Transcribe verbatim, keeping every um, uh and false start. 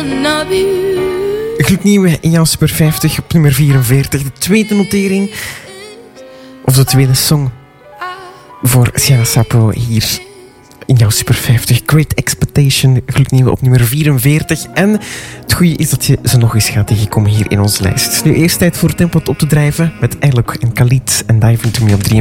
Gloednieuwe in jouw Super vijftig op nummer vierenveertig. De tweede notering. Of de tweede song voor Sienna Sapo hier in jouw Super vijftig. Great Expectation, gloednieuwe op nummer vierenveertig. En het goede is dat je ze nog eens gaat tegenkomen hier in onze lijst. Het is nu eerst tijd voor het tempo op te drijven met Eilok en Khalid en Dive Into Me op drieënveertig.